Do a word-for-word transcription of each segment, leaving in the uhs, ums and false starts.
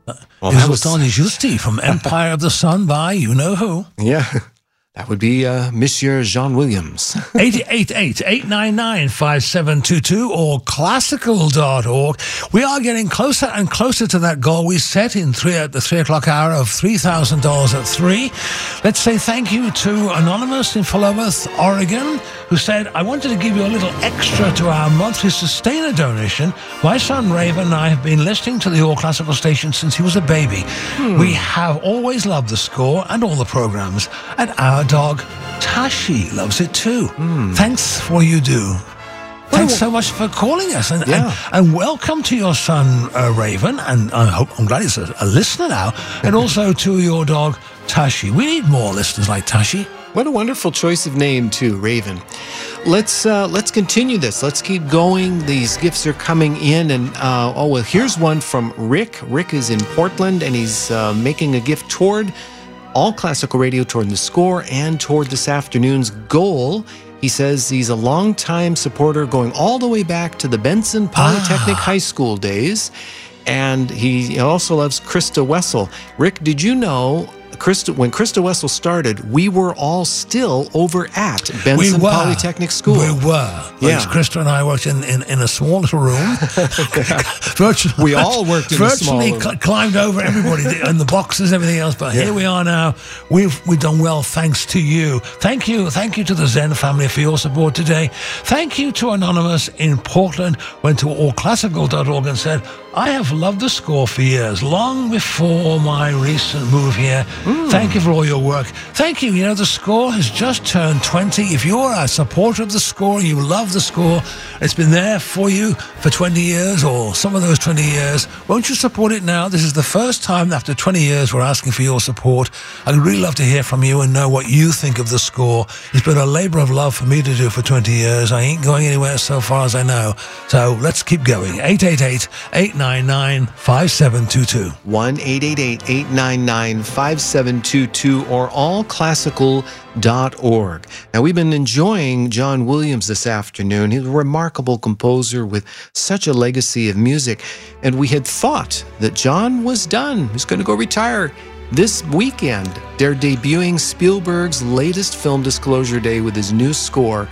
Well, it that was was Donny Giusti from Empire of the Sun by you-know-who. Yeah, that would be uh, Monsieur John Williams. eight eight eight, eight nine nine, five seven two two or classical dot org. We are getting closer and closer to that goal we set in three at the three o'clock hour of three thousand dollars at three. Let's say thank you to Anonymous in Philomath, Oregon, who said, I wanted to give you a little extra to our monthly sustainer donation. My son Raven and I have been listening to the All Classical station since he was a baby. Hmm. We have always loved the score and all the programs, and our dog Tashi loves it too. Mm. Thanks for you do. Thanks so much for calling us, and, yeah. and, and welcome to your son uh, Raven, and I hope I'm glad he's a, a listener now, and also to your dog Tashi. We need more listeners like Tashi. What a wonderful choice of name too, Raven. Let's uh, let's continue this. Let's keep going. These gifts are coming in, and uh, oh well, here's one from Rick. Rick is in Portland, and he's uh, making a gift toward All Classical Radio, toward the score, and toward this afternoon's goal. He says he's a longtime supporter going all the way back to the Benson Polytechnic ah. High School days. And he also loves Krista Wessel. Rick, did you know Krista, when Krista Wessel started, we were all still over at Benson Polytechnic School. We were. Yeah. Krista and I worked in, in, in a small little room. virtually, we all worked in a small room. Virtually climbed over everybody and the boxes and everything else. But yeah. Here we are now. We've we've done well thanks to you. Thank you. Thank you to the Zen family for your support today. Thank you to Anonymous in Portland. Went to all classical dot org and said, I have loved the score for years, long before my recent move here. Mm. Thank you for all your work. Thank you. You know, the score has just turned twenty. If you're a supporter of the score, you love the score, it's been there for you for twenty years or some of those twenty years, won't you support it now? This is the first time after twenty years we're asking for your support. I'd really love to hear from you and know what you think of the score. It's been a labor of love for me to do for twenty years. I ain't going anywhere so far as I know. So let's keep going. eight eight eight, eight nine nine, five seven two two. one eight eight eight, eight nine nine, five seven two two or all classical dot org. Now, we've been enjoying John Williams this afternoon. He's a remarkable composer with such a legacy of music. And we had thought that John was done. He's going to go retire this weekend. They're debuting Spielberg's latest film, Disclosure Day, with his new score.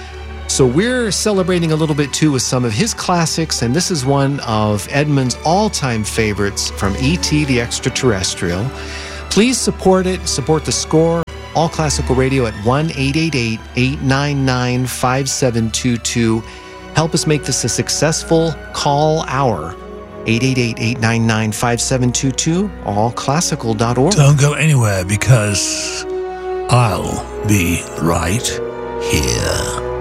So we're celebrating a little bit too with some of his classics, and this is one of Edmund's all-time favorites from E T the Extraterrestrial. Please support it, support the score, All Classical Radio at one eight eight eight, eight nine nine, five seven two two. Help us make this a successful call hour. eight eight eight, eight nine nine, five seven two two, all classical dot org. Don't go anywhere because I'll be right here.